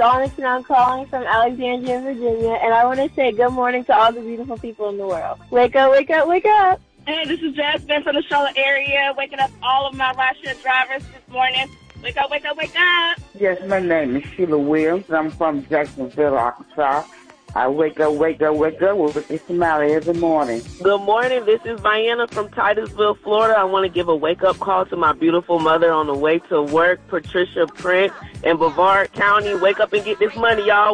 Onyx, and I'm calling from Alexandria, Virginia, and I want to say good morning to all the beautiful people in the world. Wake up, wake up, wake up! Hey, this is Jasmine from the Charlotte area, waking up all of my rideshare drivers this morning. Wake up, wake up, wake up! Yes, my name is Sheila Williams. I'm from Jacksonville, Arkansas. I wake up with a smile every morning. Good morning. This is Vienna from Titusville, Florida. I want to give a wake-up call to my beautiful mother on the way to work, Patricia Prince in Brevard County. Wake up and get this money, y'all.